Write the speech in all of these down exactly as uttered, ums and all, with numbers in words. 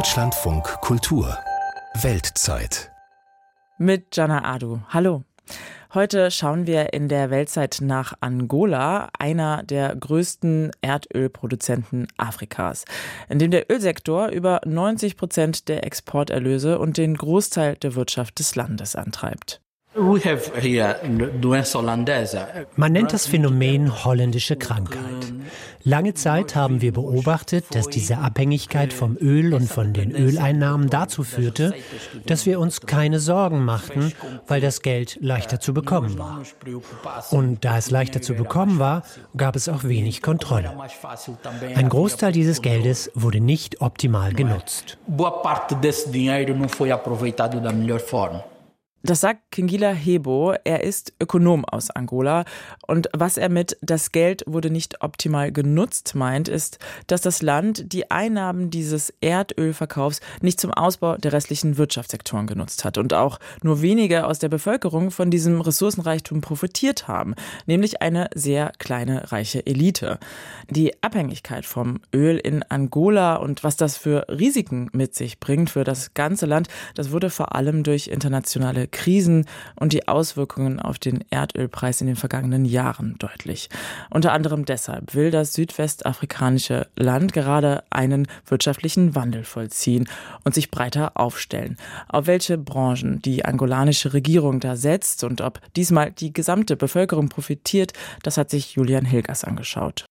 Deutschlandfunk Kultur Weltzeit mit Jana Adu. Hallo. Heute schauen wir in der Weltzeit nach Angola, einer der größten Erdölproduzenten Afrikas, in dem der Ölsektor über neunzig Prozent der Exporterlöse und den Großteil der Wirtschaft des Landes antreibt. Man nennt das Phänomen holländische Krankheit. Lange Zeit haben wir beobachtet, dass diese Abhängigkeit vom Öl und von den Öleinnahmen dazu führte, dass wir uns keine Sorgen machten, weil das Geld leichter zu bekommen war. Und da es leichter zu bekommen war, gab es auch wenig Kontrolle. Ein Großteil dieses Geldes wurde nicht optimal genutzt. Das sagt Kingila Hebo. Er ist Ökonom aus Angola. Und was er mit „das Geld wurde nicht optimal genutzt" meint, ist, dass das Land die Einnahmen dieses Erdölverkaufs nicht zum Ausbau der restlichen Wirtschaftssektoren genutzt hat und auch nur wenige aus der Bevölkerung von diesem Ressourcenreichtum profitiert haben, nämlich eine sehr kleine, reiche Elite. Die Abhängigkeit vom Öl in Angola und was das für Risiken mit sich bringt für das ganze Land, das wurde vor allem durch internationale Krisen und die Auswirkungen auf den Erdölpreis in den vergangenen Jahren deutlich. Unter anderem deshalb will das südwestafrikanische Land gerade einen wirtschaftlichen Wandel vollziehen und sich breiter aufstellen. Auf welche Branchen die angolanische Regierung da setzt und ob diesmal die gesamte Bevölkerung profitiert, das hat sich Julian Hilgers angeschaut.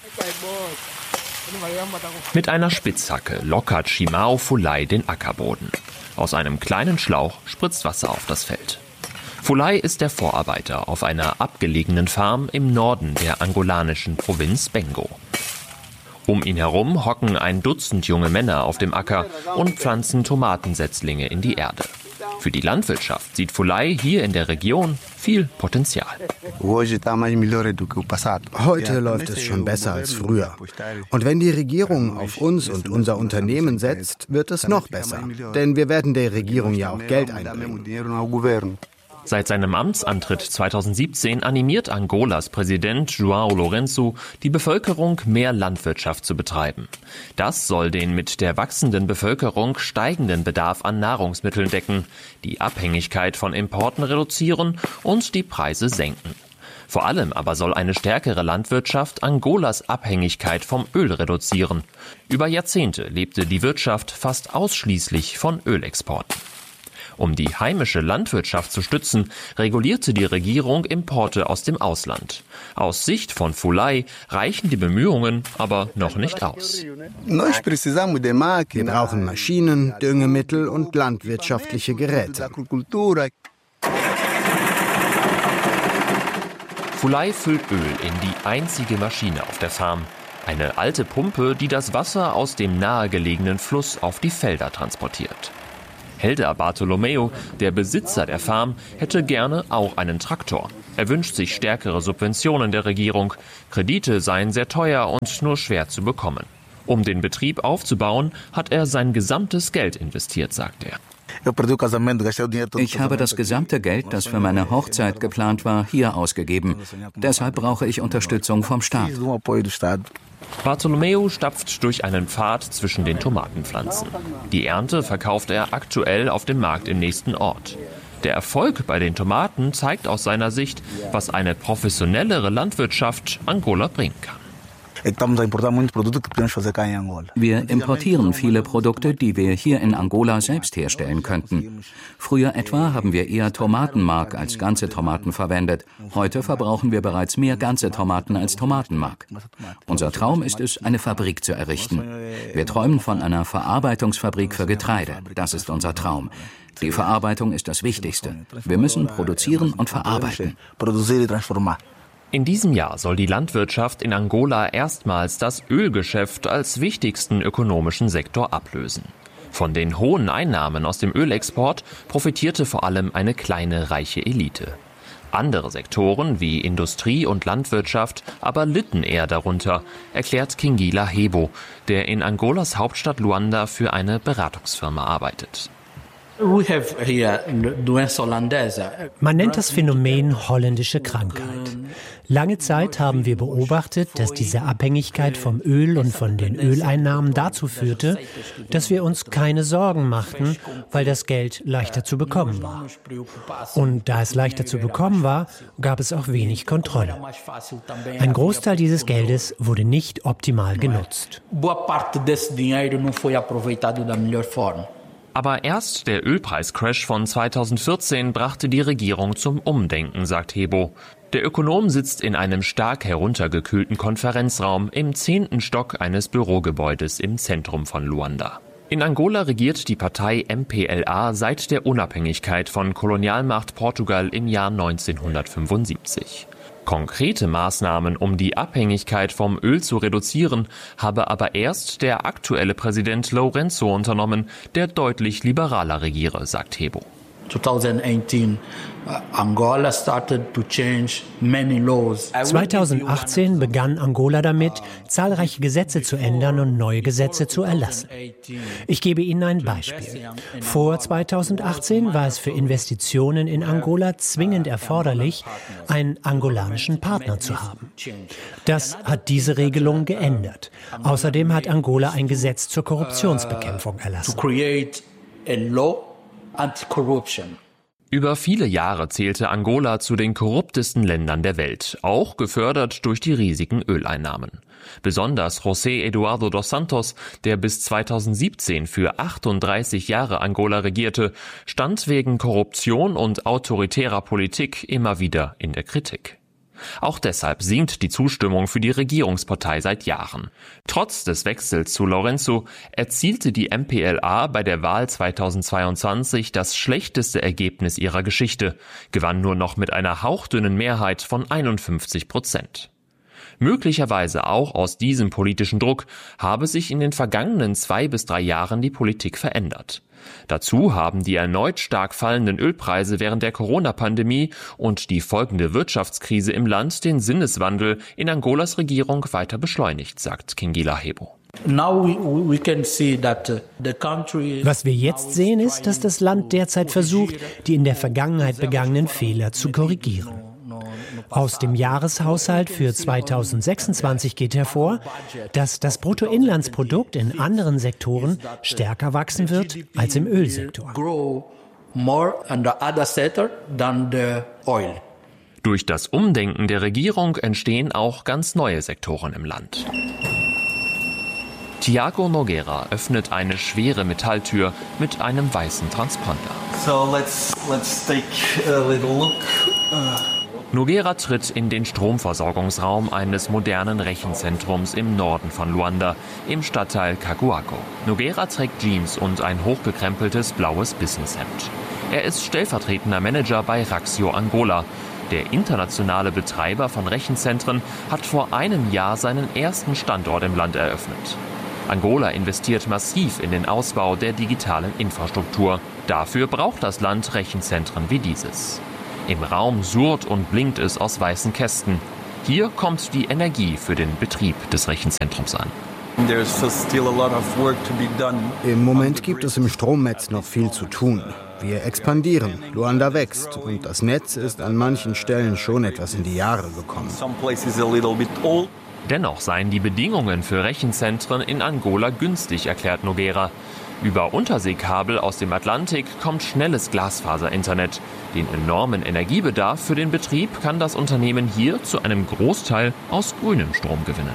Mit einer Spitzhacke lockert Shimao Fulai den Ackerboden. Aus einem kleinen Schlauch spritzt Wasser auf das Feld. Fulai ist der Vorarbeiter auf einer abgelegenen Farm im Norden der angolanischen Provinz Bengo. Um ihn herum hocken ein Dutzend junge Männer auf dem Acker und pflanzen Tomatensetzlinge in die Erde. Für die Landwirtschaft sieht Fulai hier in der Region viel Potenzial. Heute läuft es schon besser als früher. Und wenn die Regierung auf uns und unser Unternehmen setzt, wird es noch besser. Denn wir werden der Regierung ja auch Geld einbringen. Seit seinem Amtsantritt zweitausendsiebzehn animiert Angolas Präsident João Lourenço die Bevölkerung, mehr Landwirtschaft zu betreiben. Das soll den mit der wachsenden Bevölkerung steigenden Bedarf an Nahrungsmitteln decken, die Abhängigkeit von Importen reduzieren und die Preise senken. Vor allem aber soll eine stärkere Landwirtschaft Angolas Abhängigkeit vom Öl reduzieren. Über Jahrzehnte lebte die Wirtschaft fast ausschließlich von Ölexporten. Um die heimische Landwirtschaft zu stützen, regulierte die Regierung Importe aus dem Ausland. Aus Sicht von Fulai reichen die Bemühungen aber noch nicht aus. Wir brauchen Maschinen, Düngemittel und landwirtschaftliche Geräte. Fulai füllt Öl in die einzige Maschine auf der Farm. Eine alte Pumpe, die das Wasser aus dem nahegelegenen Fluss auf die Felder transportiert. Helder Bartolomeo, der Besitzer der Farm, hätte gerne auch einen Traktor. Er wünscht sich stärkere Subventionen der Regierung. Kredite seien sehr teuer und nur schwer zu bekommen. Um den Betrieb aufzubauen, hat er sein gesamtes Geld investiert, sagt er. Ich habe das gesamte Geld, das für meine Hochzeit geplant war, hier ausgegeben. Deshalb brauche ich Unterstützung vom Staat. Bartolomeo stapft durch einen Pfad zwischen den Tomatenpflanzen. Die Ernte verkauft er aktuell auf dem Markt im nächsten Ort. Der Erfolg bei den Tomaten zeigt aus seiner Sicht, was eine professionellere Landwirtschaft Angola bringen kann. Wir importieren viele Produkte, die wir hier in Angola selbst herstellen könnten. Früher etwa haben wir eher Tomatenmark als ganze Tomaten verwendet. Heute verbrauchen wir bereits mehr ganze Tomaten als Tomatenmark. Unser Traum ist es, eine Fabrik zu errichten. Wir träumen von einer Verarbeitungsfabrik für Getreide. Das ist unser Traum. Die Verarbeitung ist das Wichtigste. Wir müssen produzieren und verarbeiten. In diesem Jahr soll die Landwirtschaft in Angola erstmals das Ölgeschäft als wichtigsten ökonomischen Sektor ablösen. Von den hohen Einnahmen aus dem Ölexport profitierte vor allem eine kleine, reiche Elite. Andere Sektoren wie Industrie und Landwirtschaft aber litten eher darunter, erklärt Kingila Hebo, der in Angolas Hauptstadt Luanda für eine Beratungsfirma arbeitet. Man nennt das Phänomen holländische Krankheit. Lange Zeit haben wir beobachtet, dass diese Abhängigkeit vom Öl und von den Öleinnahmen dazu führte, dass wir uns keine Sorgen machten, weil das Geld leichter zu bekommen war. Und da es leichter zu bekommen war, gab es auch wenig Kontrolle. Ein Großteil dieses Geldes wurde nicht optimal genutzt. Aber erst der Ölpreiscrash von zweitausendvierzehn brachte die Regierung zum Umdenken, sagt Hebo. Der Ökonom sitzt in einem stark heruntergekühlten Konferenzraum im zehnten Stock eines Bürogebäudes im Zentrum von Luanda. In Angola regiert die Partei M P L A seit der Unabhängigkeit von Kolonialmacht Portugal im Jahr neunzehnhundertfünfundsiebzig. Konkrete Maßnahmen, um die Abhängigkeit vom Öl zu reduzieren, habe aber erst der aktuelle Präsident Lourenço unternommen, der deutlich liberaler regiere, sagt Hebo. zweitausendachtzehn begann Angola damit, zahlreiche Gesetze zu ändern und neue Gesetze zu erlassen. Ich gebe Ihnen ein Beispiel. Vor zweitausendachtzehn war es für Investitionen in Angola zwingend erforderlich, einen angolanischen Partner zu haben. Das hat diese Regelung geändert. Außerdem hat Angola ein Gesetz zur Korruptionsbekämpfung erlassen. Über viele Jahre zählte Angola zu den korruptesten Ländern der Welt, auch gefördert durch die riesigen Öleinnahmen. Besonders José Eduardo dos Santos, der bis zweitausendsiebzehn für achtunddreißig Jahre Angola regierte, stand wegen Korruption und autoritärer Politik immer wieder in der Kritik. Auch deshalb sinkt die Zustimmung für die Regierungspartei seit Jahren. Trotz des Wechsels zu Lourenço erzielte die M P L A bei der Wahl zweitausendzweiundzwanzig das schlechteste Ergebnis ihrer Geschichte, gewann nur noch mit einer hauchdünnen Mehrheit von einundfünfzig Prozent. Möglicherweise auch aus diesem politischen Druck habe sich in den vergangenen zwei bis drei Jahren die Politik verändert. Dazu haben die erneut stark fallenden Ölpreise während der Corona-Pandemie und die folgende Wirtschaftskrise im Land den Sinneswandel in Angolas Regierung weiter beschleunigt, sagt Kingila Hebo. Was wir jetzt sehen, ist, dass das Land derzeit versucht, die in der Vergangenheit begangenen Fehler zu korrigieren. Aus dem Jahreshaushalt für zweitausendsechsundzwanzig geht hervor, dass das Bruttoinlandsprodukt in anderen Sektoren stärker wachsen wird als im Ölsektor. Durch das Umdenken der Regierung entstehen auch ganz neue Sektoren im Land. Tiago Nogueira öffnet eine schwere Metalltür mit einem weißen Transponder. So let's, let's take a little look. Uh Nogueira tritt in den Stromversorgungsraum eines modernen Rechenzentrums im Norden von Luanda, im Stadtteil Kakuako. Nogueira trägt Jeans und ein hochgekrempeltes blaues Businesshemd. Er ist stellvertretender Manager bei Raxio Angola. Der internationale Betreiber von Rechenzentren hat vor einem Jahr seinen ersten Standort im Land eröffnet. Angola investiert massiv in den Ausbau der digitalen Infrastruktur. Dafür braucht das Land Rechenzentren wie dieses. Im Raum surrt und blinkt es aus weißen Kästen. Hier kommt die Energie für den Betrieb des Rechenzentrums an. Im Moment gibt es im Stromnetz noch viel zu tun. Wir expandieren, Luanda wächst und das Netz ist an manchen Stellen schon etwas in die Jahre gekommen. Dennoch seien die Bedingungen für Rechenzentren in Angola günstig, erklärt Nogueira. Über Unterseekabel aus dem Atlantik kommt schnelles Glasfaser-Internet. Den enormen Energiebedarf für den Betrieb kann das Unternehmen hier zu einem Großteil aus grünem Strom gewinnen.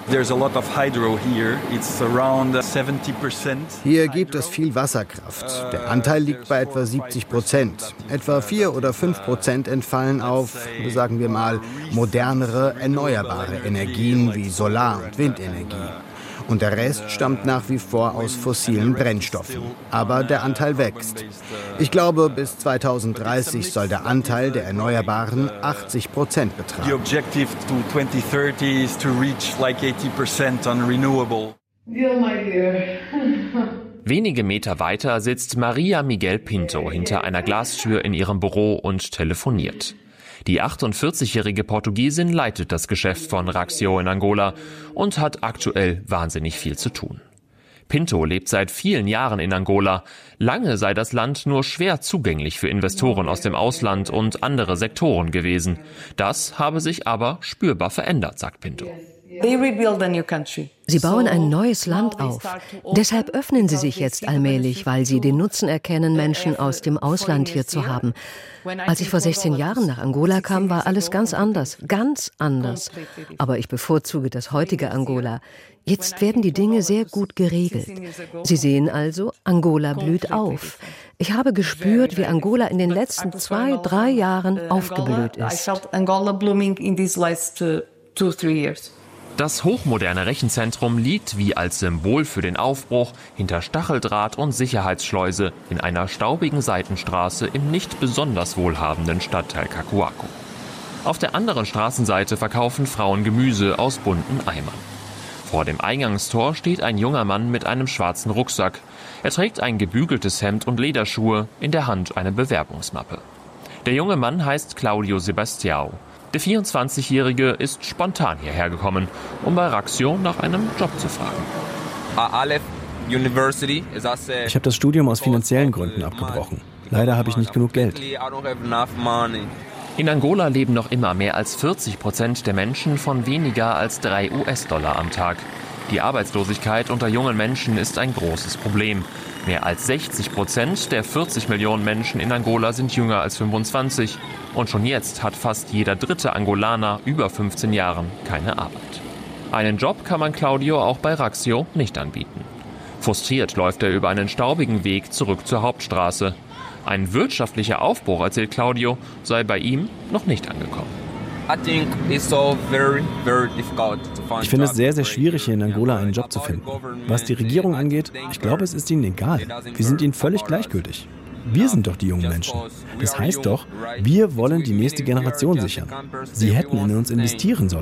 Hier gibt es viel Wasserkraft. Der Anteil liegt bei etwa siebzig Prozent. Etwa vier oder fünf Prozent entfallen auf, sagen wir mal, modernere, erneuerbare Energien wie Solar- und Windenergie. Und der Rest stammt nach wie vor aus fossilen Brennstoffen. Aber der Anteil wächst. Ich glaube, bis zweitausenddreißig soll der Anteil der Erneuerbaren achtzig Prozent betragen. The objective to twenty thirty is to reach like eighty percent on renewable. Wenige Meter weiter sitzt Maria Miguel Pinto hinter einer Glastür in ihrem Büro und telefoniert. Die achtundvierzigjährige Portugiesin leitet das Geschäft von Raxio in Angola und hat aktuell wahnsinnig viel zu tun. Pinto lebt seit vielen Jahren in Angola. Lange sei das Land nur schwer zugänglich für Investoren aus dem Ausland und andere Sektoren gewesen. Das habe sich aber spürbar verändert, sagt Pinto. Sie bauen ein neues Land auf. Deshalb öffnen sie sich jetzt allmählich, weil sie den Nutzen erkennen, Menschen aus dem Ausland hier zu haben. Als ich vor sechzehn Jahren nach Angola kam, war alles ganz anders, ganz anders. Aber ich bevorzuge das heutige Angola. Jetzt werden die Dinge sehr gut geregelt. Sie sehen also, Angola blüht auf. Ich habe gespürt, wie Angola in den letzten zwei, drei Jahren aufgeblüht ist. Das hochmoderne Rechenzentrum liegt wie als Symbol für den Aufbruch hinter Stacheldraht und Sicherheitsschleuse in einer staubigen Seitenstraße im nicht besonders wohlhabenden Stadtteil Kakuako. Auf der anderen Straßenseite verkaufen Frauen Gemüse aus bunten Eimern. Vor dem Eingangstor steht ein junger Mann mit einem schwarzen Rucksack. Er trägt ein gebügeltes Hemd und Lederschuhe, in der Hand eine Bewerbungsmappe. Der junge Mann heißt Claudio Sebastião. Der vierundzwanzigjährige ist spontan hierher gekommen, um bei Raxio nach einem Job zu fragen. Ich habe das Studium aus finanziellen Gründen abgebrochen. Leider habe ich nicht genug Geld. In Angola leben noch immer mehr als vierzig Prozent der Menschen von weniger als drei US-Dollar am Tag. Die Arbeitslosigkeit unter jungen Menschen ist ein großes Problem. Mehr als sechzig Prozent der vierzig Millionen Menschen in Angola sind jünger als fünfundzwanzig. Und schon jetzt hat fast jeder dritte Angolaner über fünfzehn Jahren keine Arbeit. Einen Job kann man Claudio auch bei Raxio nicht anbieten. Frustriert läuft er über einen staubigen Weg zurück zur Hauptstraße. Ein wirtschaftlicher Aufbruch, erzählt Claudio, sei bei ihm noch nicht angekommen. Ich finde es sehr, sehr schwierig, hier in Angola einen Job zu finden. Was die Regierung angeht, ich glaube, es ist ihnen egal. Wir sind ihnen völlig gleichgültig. Wir sind doch die jungen Menschen. Das heißt doch, wir wollen die nächste Generation sichern. Sie hätten in uns investieren sollen.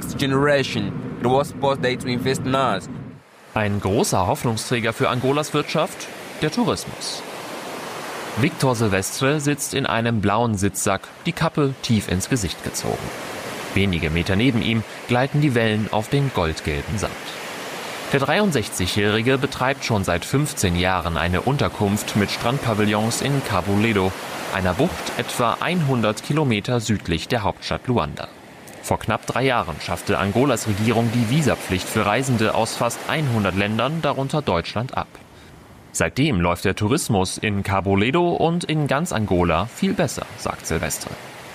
Ein großer Hoffnungsträger für Angolas Wirtschaft? Der Tourismus. Victor Silvestre sitzt in einem blauen Sitzsack, die Kappe tief ins Gesicht gezogen. Wenige Meter neben ihm gleiten die Wellen auf den goldgelben Sand. Der dreiundsechzigjährige betreibt schon seit fünfzehn Jahren eine Unterkunft mit Strandpavillons in Cabo Ledo, einer Bucht etwa hundert Kilometer südlich der Hauptstadt Luanda. Vor knapp drei Jahren schaffte Angolas Regierung die Visapflicht für Reisende aus fast hundert Ländern, darunter Deutschland, ab. Seitdem läuft der Tourismus in Cabo Ledo und in ganz Angola viel besser, sagt Silvestre.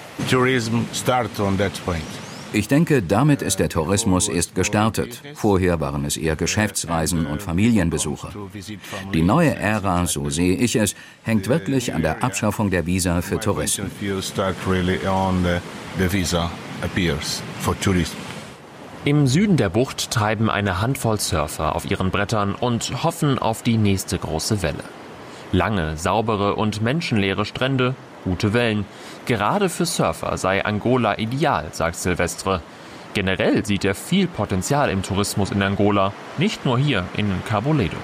Ich denke, damit ist der Tourismus erst gestartet. Vorher waren es eher Geschäftsreisen und Familienbesuche. Die neue Ära, so sehe ich es, hängt wirklich an der Abschaffung der Visa für Touristen. Im Süden der Bucht treiben eine Handvoll Surfer auf ihren Brettern und hoffen auf die nächste große Welle. Lange, saubere und menschenleere Strände, gute Wellen. Gerade für Surfer sei Angola ideal, sagt Silvestre. Generell sieht er viel Potenzial im Tourismus in Angola, nicht nur hier in Cabo Ledo.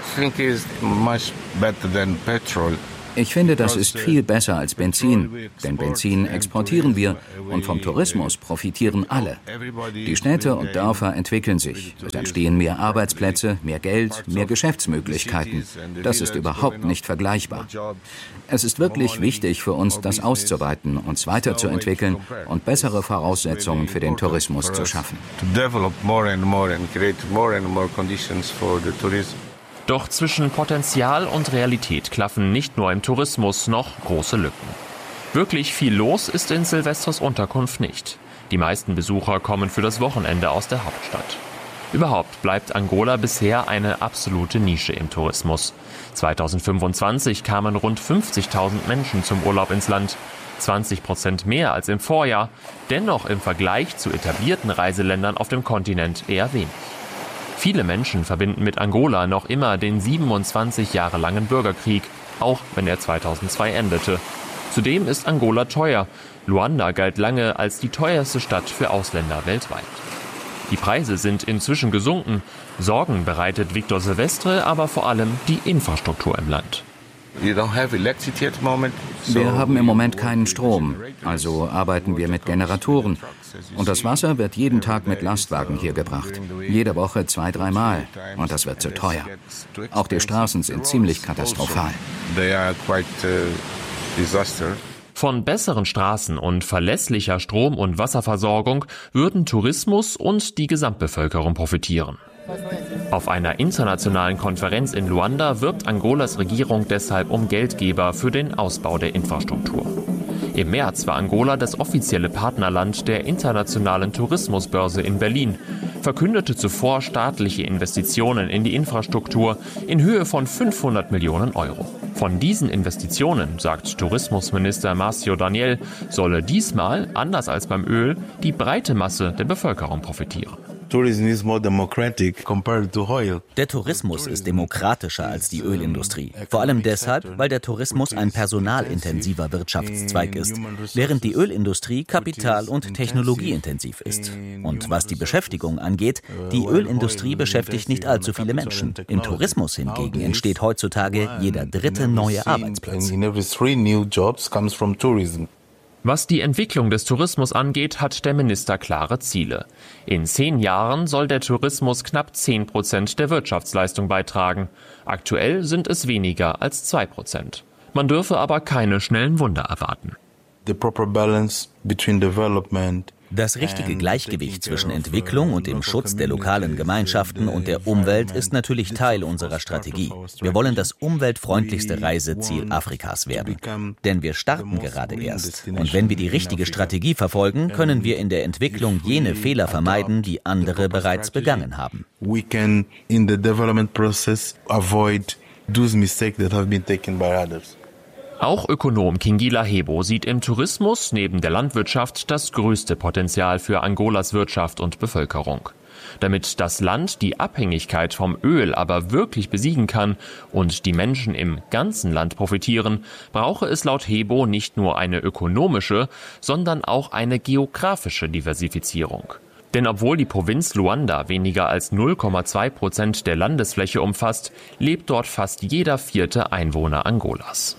Ich finde, das ist viel besser als Benzin, denn Benzin exportieren wir und vom Tourismus profitieren alle. Die Städte und Dörfer entwickeln sich, es entstehen mehr Arbeitsplätze, mehr Geld, mehr Geschäftsmöglichkeiten. Das ist überhaupt nicht vergleichbar. Es ist wirklich wichtig für uns, das auszuweiten, uns weiterzuentwickeln und bessere Voraussetzungen für den Tourismus zu schaffen. Doch zwischen Potenzial und Realität klaffen nicht nur im Tourismus noch große Lücken. Wirklich viel los ist in Silvestres Unterkunft nicht. Die meisten Besucher kommen für das Wochenende aus der Hauptstadt. Überhaupt bleibt Angola bisher eine absolute Nische im Tourismus. zweitausendfünfundzwanzig kamen rund fünfzigtausend Menschen zum Urlaub ins Land. zwanzig Prozent mehr als im Vorjahr, dennoch im Vergleich zu etablierten Reiseländern auf dem Kontinent eher wenig. Viele Menschen verbinden mit Angola noch immer den siebenundzwanzig Jahre langen Bürgerkrieg, auch wenn er zweitausendzwei endete. Zudem ist Angola teuer. Luanda galt lange als die teuerste Stadt für Ausländer weltweit. Die Preise sind inzwischen gesunken. Sorgen bereitet Victor Silvestre aber vor allem die Infrastruktur im Land. Wir haben im Moment keinen Strom, also arbeiten wir mit Generatoren. Und das Wasser wird jeden Tag mit Lastwagen hier gebracht. Jede Woche zwei, dreimal. Und das wird zu teuer. Auch die Straßen sind ziemlich katastrophal. Von besseren Straßen und verlässlicher Strom- und Wasserversorgung würden Tourismus und die Gesamtbevölkerung profitieren. Auf einer internationalen Konferenz in Luanda wirbt Angolas Regierung deshalb um Geldgeber für den Ausbau der Infrastruktur. Im März war Angola das offizielle Partnerland der Internationalen Tourismusbörse in Berlin, verkündete zuvor staatliche Investitionen in die Infrastruktur in Höhe von fünfhundert Millionen Euro. Von diesen Investitionen, sagt Tourismusminister Márcio Daniel, solle diesmal, anders als beim Öl, die breite Masse der Bevölkerung profitieren. Der Tourismus ist demokratischer als die Ölindustrie. Vor allem deshalb, weil der Tourismus ein personalintensiver Wirtschaftszweig ist, während die Ölindustrie kapital- und technologieintensiv ist. Und was die Beschäftigung angeht, die Ölindustrie beschäftigt nicht allzu viele Menschen. Im Tourismus hingegen entsteht heutzutage jeder dritte neue Arbeitsplatz. Was die Entwicklung des Tourismus angeht, hat der Minister klare Ziele. In zehn Jahren soll der Tourismus knapp zehn Prozent der Wirtschaftsleistung beitragen. Aktuell sind es weniger als zwei Prozent. Man dürfe aber keine schnellen Wunder erwarten. The proper balance between development Das richtige Gleichgewicht zwischen Entwicklung und dem Schutz der lokalen Gemeinschaften und der Umwelt ist natürlich Teil unserer Strategie. Wir wollen das umweltfreundlichste Reiseziel Afrikas werden. Denn wir starten gerade erst. Und wenn wir die richtige Strategie verfolgen, können wir in der Entwicklung jene Fehler vermeiden, die andere bereits begangen haben. We can in the development process avoid those mistakes that have been taken by others. Auch Ökonom Kingila Hebo sieht im Tourismus neben der Landwirtschaft das größte Potenzial für Angolas Wirtschaft und Bevölkerung. Damit das Land die Abhängigkeit vom Öl aber wirklich besiegen kann und die Menschen im ganzen Land profitieren, brauche es laut Hebo nicht nur eine ökonomische, sondern auch eine geografische Diversifizierung. Denn obwohl die Provinz Luanda weniger als null Komma zwei Prozent der Landesfläche umfasst, lebt dort fast jeder vierte Einwohner Angolas.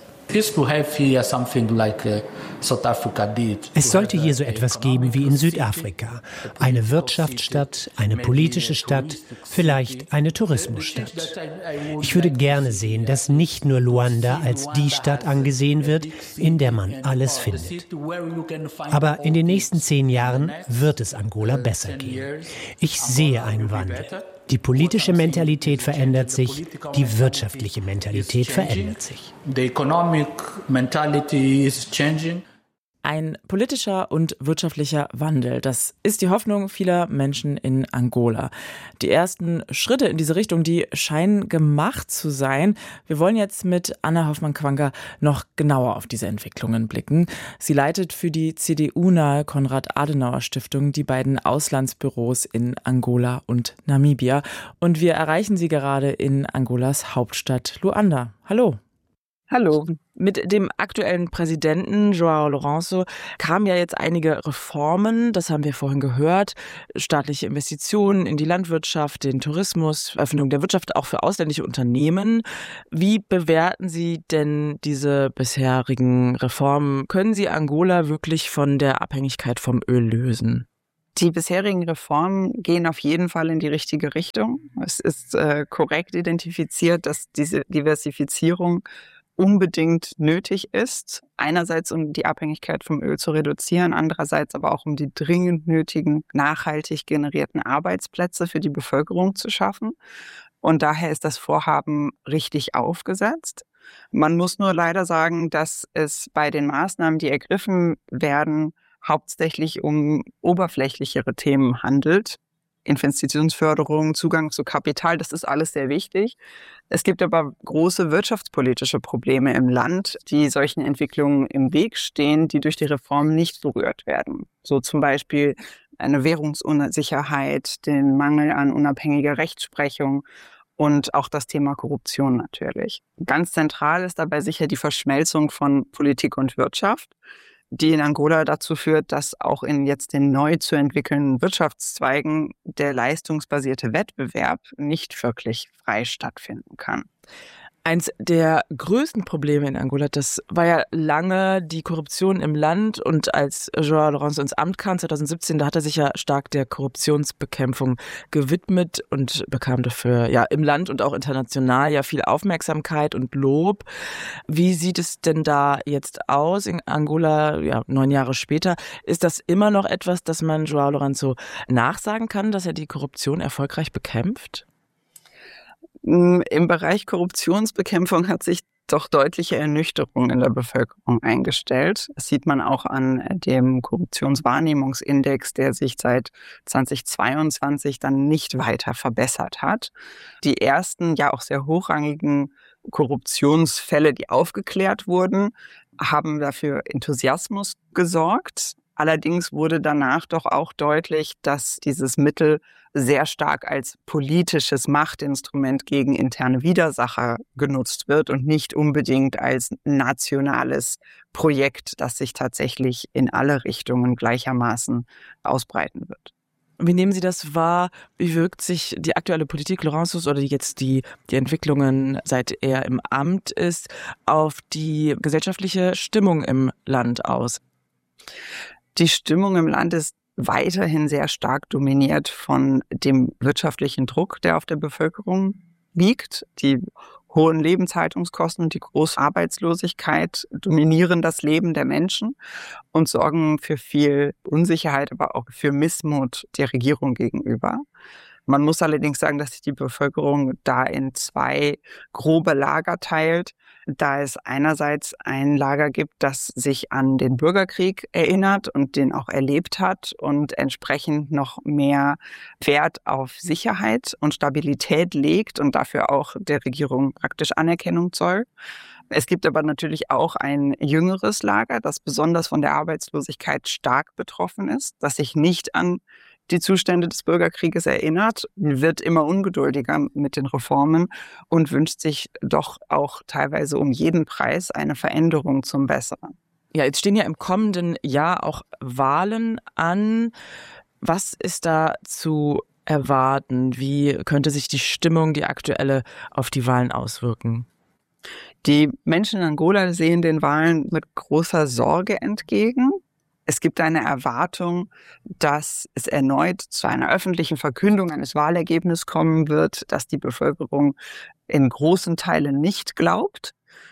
Es sollte hier so etwas geben wie in Südafrika. Eine Wirtschaftsstadt, eine politische Stadt, vielleicht eine Tourismusstadt. Ich würde gerne sehen, dass nicht nur Luanda als die Stadt angesehen wird, in der man alles findet. Aber in den nächsten zehn Jahren wird es Angola besser gehen. Ich sehe einen Wandel. Die politische Mentalität verändert sich, die wirtschaftliche Mentalität verändert sich. Ein politischer und wirtschaftlicher Wandel, das ist die Hoffnung vieler Menschen in Angola. Die ersten Schritte in diese Richtung, die scheinen gemacht zu sein. Wir wollen jetzt mit Anna Hoffmann-Quanker noch genauer auf diese Entwicklungen blicken. Sie leitet für die C D U-nahe Konrad-Adenauer-Stiftung die beiden Auslandsbüros in Angola und Namibia. Und wir erreichen sie gerade in Angolas Hauptstadt Luanda. Hallo. Hallo. Mit dem aktuellen Präsidenten João Lourenço kamen ja jetzt einige Reformen, das haben wir vorhin gehört, staatliche Investitionen in die Landwirtschaft, den Tourismus, Öffnung der Wirtschaft auch für ausländische Unternehmen. Wie bewerten Sie denn diese bisherigen Reformen? Können Sie Angola wirklich von der Abhängigkeit vom Öl lösen? Die bisherigen Reformen gehen auf jeden Fall in die richtige Richtung. Es ist äh, korrekt identifiziert, dass diese Diversifizierung unbedingt nötig ist. Einerseits, um die Abhängigkeit vom Öl zu reduzieren, andererseits aber auch, um die dringend nötigen, nachhaltig generierten Arbeitsplätze für die Bevölkerung zu schaffen. Und daher ist das Vorhaben richtig aufgesetzt. Man muss nur leider sagen, dass es bei den Maßnahmen, die ergriffen werden, hauptsächlich um oberflächlichere Themen handelt. Investitionsförderung, Zugang zu Kapital, das ist alles sehr wichtig. Es gibt aber große wirtschaftspolitische Probleme im Land, die solchen Entwicklungen im Weg stehen, die durch die Reform nicht berührt werden. So zum Beispiel eine Währungsunsicherheit, den Mangel an unabhängiger Rechtsprechung und auch das Thema Korruption natürlich. Ganz zentral ist dabei sicher die Verschmelzung von Politik und Wirtschaft, die in Angola dazu führt, dass auch in jetzt den neu zu entwickelnden Wirtschaftszweigen der leistungsbasierte Wettbewerb nicht wirklich frei stattfinden kann. Eins der größten Probleme in Angola, das war ja lange die Korruption im Land. Und als João Lourenço ins Amt kam, zwanzig siebzehn, da hat er sich ja stark der Korruptionsbekämpfung gewidmet und bekam dafür ja im Land und auch international ja viel Aufmerksamkeit und Lob. Wie sieht es denn da jetzt aus in Angola, ja, neun Jahre später? Ist das immer noch etwas, das man João Lourenço nachsagen kann, dass er die Korruption erfolgreich bekämpft? Im Bereich Korruptionsbekämpfung hat sich doch deutliche Ernüchterung in der Bevölkerung eingestellt. Das sieht man auch an dem Korruptionswahrnehmungsindex, der sich seit zweitausendzweiundzwanzig dann nicht weiter verbessert hat. Die ersten, ja auch sehr hochrangigen Korruptionsfälle, die aufgeklärt wurden, haben dafür Enthusiasmus gesorgt. Allerdings wurde danach doch auch deutlich, dass dieses Mittel sehr stark als politisches Machtinstrument gegen interne Widersacher genutzt wird und nicht unbedingt als nationales Projekt, das sich tatsächlich in alle Richtungen gleichermaßen ausbreiten wird. Wie nehmen Sie das wahr? Wie wirkt sich die aktuelle Politik Lourenços oder jetzt die, die Entwicklungen, seit er im Amt ist, auf die gesellschaftliche Stimmung im Land aus? Die Stimmung im Land ist weiterhin sehr stark dominiert von dem wirtschaftlichen Druck, der auf der Bevölkerung liegt. Die hohen Lebenshaltungskosten und die große Arbeitslosigkeit dominieren das Leben der Menschen und sorgen für viel Unsicherheit, aber auch für Missmut der Regierung gegenüber. Man muss allerdings sagen, dass sich die Bevölkerung da in zwei grobe Lager teilt, da es einerseits ein Lager gibt, das sich an den Bürgerkrieg erinnert und den auch erlebt hat und entsprechend noch mehr Wert auf Sicherheit und Stabilität legt und dafür auch der Regierung praktisch Anerkennung zollt. Es gibt aber natürlich auch ein jüngeres Lager, das besonders von der Arbeitslosigkeit stark betroffen ist, das sich nicht an die Zustände des Bürgerkrieges erinnert, wird immer ungeduldiger mit den Reformen und wünscht sich doch auch teilweise um jeden Preis eine Veränderung zum Besseren. Ja, jetzt stehen ja im kommenden Jahr auch Wahlen an. Was ist da zu erwarten? Wie könnte sich die Stimmung, die aktuelle, auf die Wahlen auswirken? Die Menschen in Angola sehen den Wahlen mit großer Sorge entgegen. Es gibt eine Erwartung, dass es erneut zu einer öffentlichen Verkündung eines Wahlergebnisses kommen wird, das die Bevölkerung in großen Teilen nicht glaubt.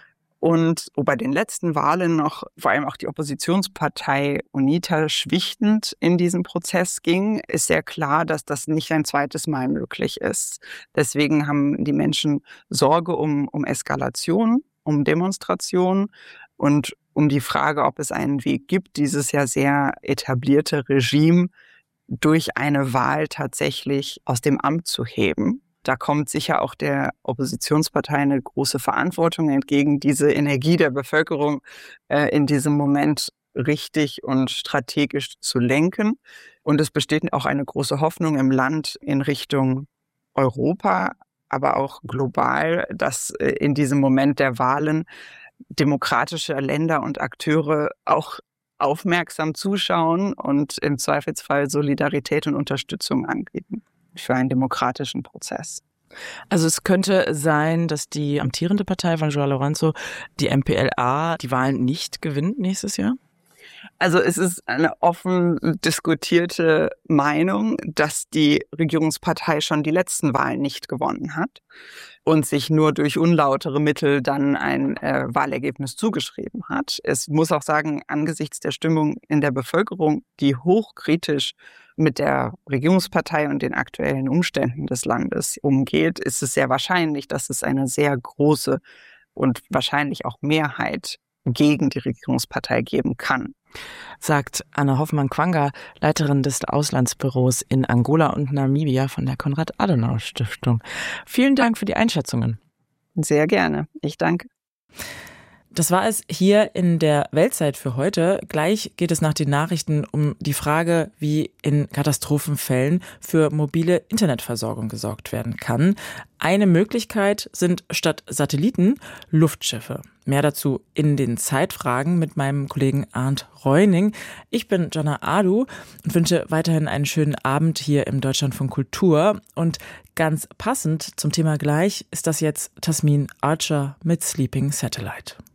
Und wo bei den letzten Wahlen noch vor allem auch die Oppositionspartei UNITA schwichtend in diesen Prozess ging, ist sehr klar, dass das nicht ein zweites Mal möglich ist. Deswegen haben die Menschen Sorge um, um Eskalation, um Demonstrationen und um die Frage, ob es einen Weg gibt, dieses ja sehr etablierte Regime durch eine Wahl tatsächlich aus dem Amt zu heben. Da kommt sicher auch der Oppositionspartei eine große Verantwortung entgegen, diese Energie der Bevölkerung äh, in diesem Moment richtig und strategisch zu lenken. Und es besteht auch eine große Hoffnung im Land in Richtung Europa, aber auch global, dass äh, in diesem Moment der Wahlen demokratische Länder und Akteure auch aufmerksam zuschauen und im Zweifelsfall Solidarität und Unterstützung anbieten für einen demokratischen Prozess. Also es könnte sein, dass die amtierende Partei von João Lourenço, die M P L A, die Wahlen nicht gewinnt nächstes Jahr? Also es ist eine offen diskutierte Meinung, dass die Regierungspartei schon die letzten Wahlen nicht gewonnen hat und sich nur durch unlautere Mittel dann ein äh, Wahlergebnis zugeschrieben hat. Es muss auch sagen, angesichts der Stimmung in der Bevölkerung, die hochkritisch mit der Regierungspartei und den aktuellen Umständen des Landes umgeht, ist es sehr wahrscheinlich, dass es eine sehr große und wahrscheinlich auch Mehrheit gegen die Regierungspartei geben kann. Sagt Anna Hoffmann-Quanga, Leiterin des Auslandsbüros in Angola und Namibia von der Konrad-Adenauer-Stiftung. Vielen Dank für die Einschätzungen. Sehr gerne. Ich danke. Das war es hier in der Weltzeit für heute. Gleich geht es nach den Nachrichten um die Frage, wie in Katastrophenfällen für mobile Internetversorgung gesorgt werden kann. Eine Möglichkeit sind statt Satelliten Luftschiffe. Mehr dazu in den Zeitfragen mit meinem Kollegen Arndt Reuning. Ich bin Jana Adu und wünsche weiterhin einen schönen Abend hier im Deutschlandfunk Kultur. Und ganz passend zum Thema gleich ist das jetzt Tasmin Archer mit Sleeping Satellite.